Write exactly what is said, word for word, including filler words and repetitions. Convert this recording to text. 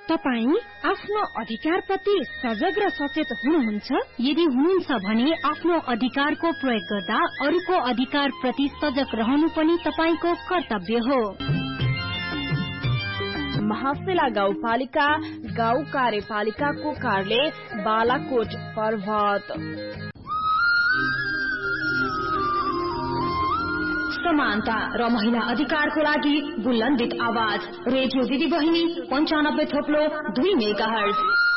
तपाई आफ्नो अधिकार प्रति सजग र सचेत हुनुहुन्छ? यदि हुनुहुन्छ भने आफ्नो अधिकारको प्रयोग गर्दा अरूको अधिकार प्रति सजग रहनु पनि तपाईको कर्तव्य हो। महासेला गाउँपालिका गाउँ कार्यपालिकाको कार्यालय बालाकोट पर्वत। समानता र महिला अधिकारको लागि बुलन्दित आवाज रेडियो दिदी बहिनी पञ्चानब्बे थोप्लो दुई मेगा हर्ज।